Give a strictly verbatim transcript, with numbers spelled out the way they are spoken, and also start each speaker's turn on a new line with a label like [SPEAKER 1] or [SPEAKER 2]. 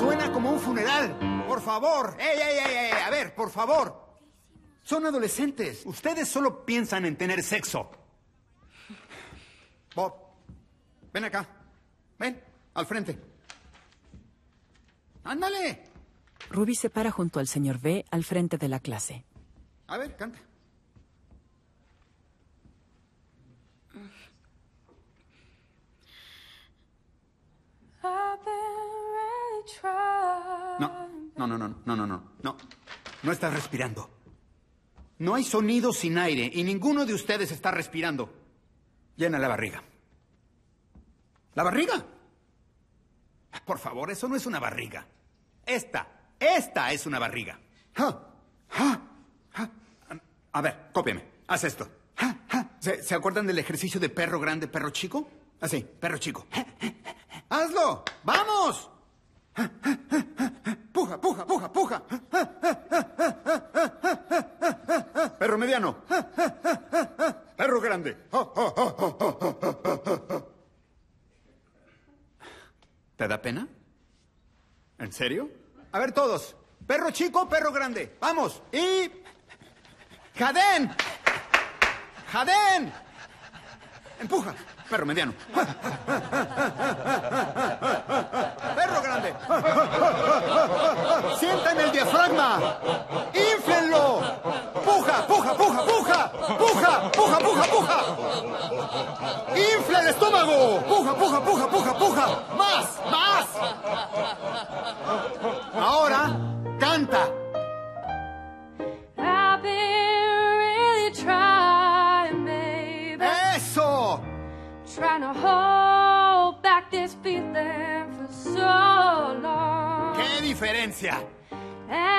[SPEAKER 1] Suena como un funeral. Por favor. ¡Ey, ey, ey, ey! A ver, por favor. Son adolescentes. Ustedes solo piensan en tener sexo. Bob, ven acá. Ven, al frente. ¡Ándale!
[SPEAKER 2] Ruby se para junto al señor B al frente de la clase.
[SPEAKER 1] A ver, canta. No, no, no, no, no, no, no, no. No estás respirando. No hay sonido sin aire y ninguno de ustedes está respirando. Llena la barriga. ¿La barriga? Por favor, eso no es una barriga. Esta, esta es una barriga. A ver, cópiame. Haz esto. ¿Se, ¿Se acuerdan del ejercicio de perro grande, perro chico? Así, perro chico. ¡Hazlo! ¡Vamos! ¡Puja, puja, puja, puja! Perro mediano. Perro grande. ¿Te da pena? ¿En serio? A ver todos. Perro chico, perro grande. Vamos. Y... ¡Jadén! ¡Jadén! Empuja. Perro mediano. Perro grande. Sientan el diafragma. ¡Inflenlo! ¡Puja, puja, puja, puja! ¡Puja, puja, puja, puja! ¡Infla el estómago! ¡Puja, puja, puja, puja, puja! ¡Más, más! Ahora, canta.
[SPEAKER 3] I've been really trying, baby.
[SPEAKER 1] ¡Eso!
[SPEAKER 3] Trying to hold back this feeling for so long.
[SPEAKER 1] ¡Qué diferencia!